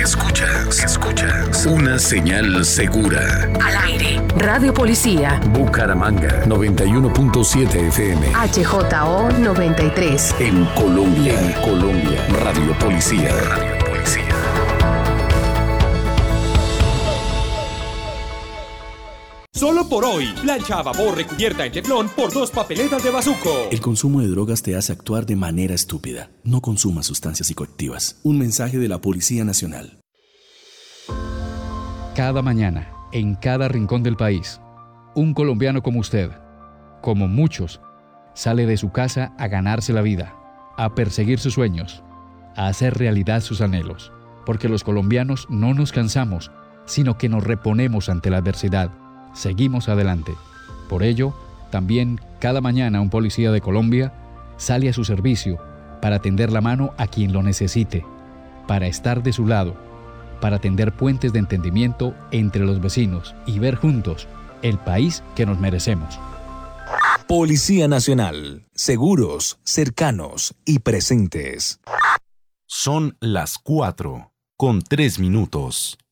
Escuchas una señal segura. Al aire. Radio Policía. Bucaramanga 91.7 FM. HJO 93. En Colombia. Radio Policía. Solo por hoy, plancha a vapor recubierta en teflón por 2 papeletas de Bazuco. El consumo de drogas te hace actuar de manera estúpida. No consumas sustancias psicoactivas. Un mensaje de la Policía Nacional. Cada mañana, en cada rincón del país, un colombiano como usted, como muchos, sale de su casa a ganarse la vida, a perseguir sus sueños, a hacer realidad sus anhelos. Porque los colombianos no nos cansamos, sino que nos reponemos ante la adversidad. Seguimos adelante. Por ello, también cada mañana un policía de Colombia sale a su servicio para tender la mano a quien lo necesite, para estar de su lado, para tender puentes de entendimiento entre los vecinos y ver juntos el país que nos merecemos. Policía Nacional. Seguros, cercanos y presentes. Son las 4:03.